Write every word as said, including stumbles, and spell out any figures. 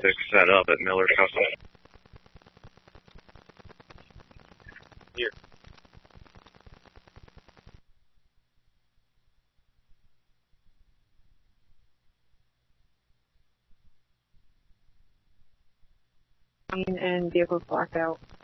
six set up at Miller Customs. Here. And vehicles blocked out.